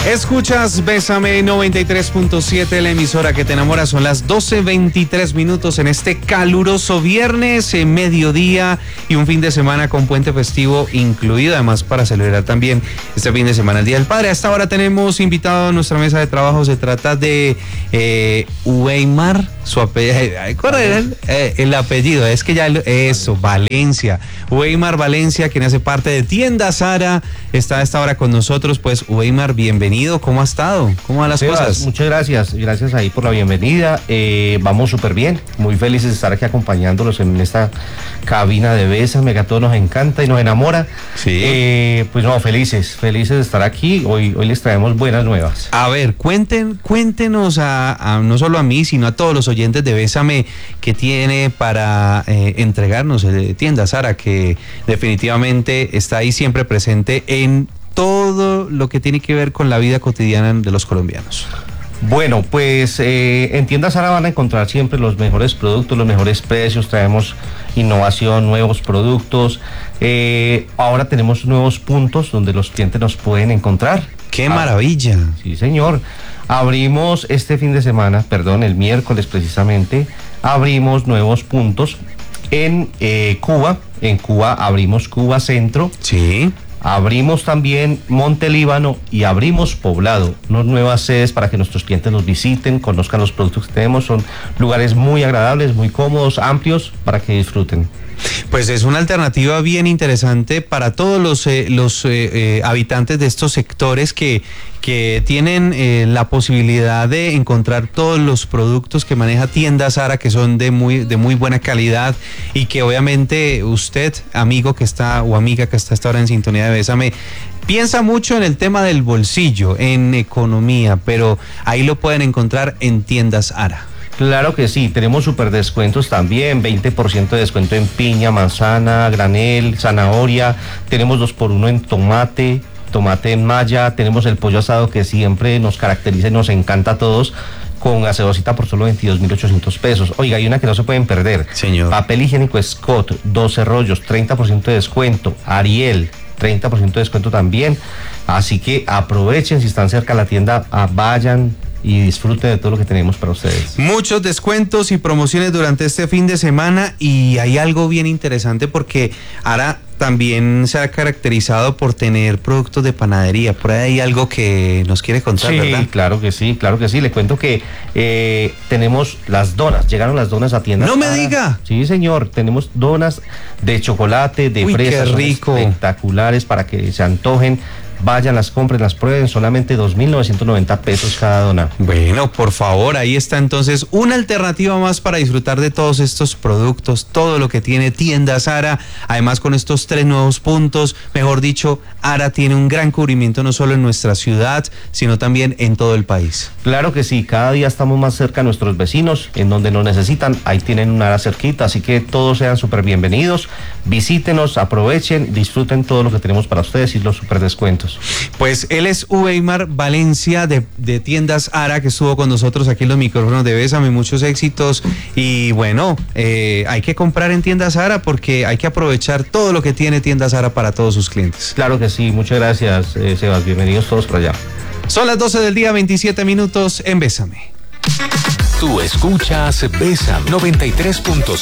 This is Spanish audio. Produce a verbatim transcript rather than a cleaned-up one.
Escuchas Bésame noventa y tres punto siete, la emisora que te enamora. Son las doce veintitrés minutos en este caluroso viernes, en mediodía y un fin de semana con puente festivo incluido, además para celebrar también este fin de semana el Día del Padre. A esta hora tenemos invitado a nuestra mesa de trabajo. Se trata de eh, Weimar, su apellido, ¿cuál era el, eh, el apellido? Es que ya, eso, Valencia. Weimar Valencia, quien hace parte de Tienda Zara, está a esta hora con nosotros. Pues Weimar, bienvenido. ¿Cómo ha estado? ¿Cómo van las Sebas, cosas? Muchas gracias, gracias ahí por la bienvenida. Eh, vamos súper bien, muy felices de estar aquí acompañándolos en esta cabina de Bésame, que a todos nos encanta y nos enamora. Sí. Eh, pues no, felices, felices de estar aquí. Hoy, hoy les traemos buenas nuevas. A ver, cuenten, cuéntenos a, a no solo a mí, sino a todos los oyentes de Bésame que tiene para eh, entregarnos eh, Tienda Zara, que definitivamente está ahí siempre presente en todo lo que tiene que ver con la vida cotidiana de los colombianos. Bueno, pues eh, en Tienda Zara van a encontrar siempre los mejores productos, los mejores precios. Traemos innovación, nuevos productos. Eh, ahora tenemos nuevos puntos donde los clientes nos pueden encontrar. ¡Qué ah, maravilla! Sí, señor. Abrimos este fin de semana, perdón, el miércoles precisamente, abrimos nuevos puntos en eh, Cuba. En Cuba abrimos Cuba Centro. Sí. Abrimos también Monte Líbano y abrimos Poblado, unas nuevas sedes para que nuestros clientes nos visiten, conozcan los productos que tenemos. Son lugares muy agradables, muy cómodos, amplios, para que disfruten. Pues es una alternativa bien interesante para todos los, eh, los eh, eh, habitantes de estos sectores que, que tienen eh, la posibilidad de encontrar todos los productos que maneja Tienda Zara, que son de muy, de muy buena calidad, y que obviamente usted, amigo que está o amiga que está hasta ahora en sintonía de Bésame, piensa mucho en el tema del bolsillo, en economía, pero ahí lo pueden encontrar en Tienda Zara. Claro que sí, tenemos super descuentos también, veinte por ciento de descuento en piña, manzana, granel, zanahoria. Tenemos dos por uno en tomate, tomate en malla. Tenemos el pollo asado que siempre nos caracteriza y nos encanta a todos, con gaseosita por solo veintidós mil ochocientos pesos. Oiga, hay una que no se pueden perder. Señor. Papel higiénico Scott, doce rollos, treinta por ciento de descuento. Ariel, treinta por ciento de descuento también. Así que aprovechen, si están cerca de la tienda, ah, vayan y disfruten de todo lo que tenemos para ustedes. Muchos descuentos y promociones durante este fin de semana, y hay algo bien interesante porque ahora también se ha caracterizado por tener productos de panadería. Por ahí hay algo que nos quiere contar, sí, ¿verdad? Sí, claro que sí, claro que sí. Le cuento que eh, tenemos las donas, llegaron las donas a tiendas. ¡No me Zara. diga! Sí, señor, tenemos donas de chocolate, de Uy, fresa, qué son rico. espectaculares para que se antojen. Vayan, las compren, las prueben, solamente dos mil novecientos noventa pesos cada dona. Bueno, por favor, ahí está entonces una alternativa más para disfrutar de todos estos productos, todo lo que tiene Tienda Zara. Además, con estos tres nuevos puntos, mejor dicho, Zara tiene un gran cubrimiento no solo en nuestra ciudad, sino también en todo el país. Claro que sí, cada día estamos más cerca de nuestros vecinos, en donde nos necesitan, ahí tienen un Zara cerquita, así que todos sean súper bienvenidos, visítenos, aprovechen, disfruten todo lo que tenemos para ustedes y los súper descuentos. Pues él es Weimar Valencia de, de Tiendas Zara, que estuvo con nosotros aquí en los micrófonos de Bésame. Muchos éxitos, y bueno, eh, hay que comprar en Tiendas Zara porque hay que aprovechar todo lo que tiene Tiendas Zara para todos sus clientes. Claro que sí, muchas gracias, eh, Sebas, bienvenidos todos por allá. Son las doce del día, veintisiete minutos en Bésame. Tú escuchas Bésame noventa y tres punto